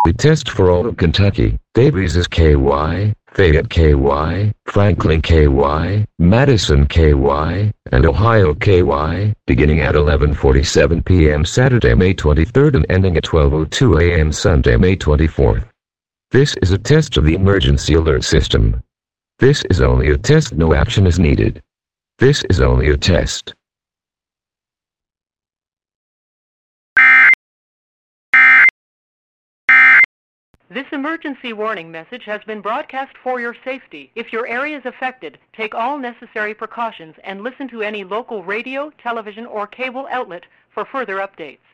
We test for all of Kentucky. Davies is KY, Fayette KY, Franklin KY, Madison KY, and Ohio KY, beginning at 11:47 p.m. Saturday, May 23rd and ending at 12:02 a.m. Sunday, May 24th. This is a test of the emergency alert system. This is only a test, no action is needed. This is only a test. This emergency warning message has been broadcast for your safety. If your area is affected, take all necessary precautions and listen to any local radio, television, or cable outlet for further updates.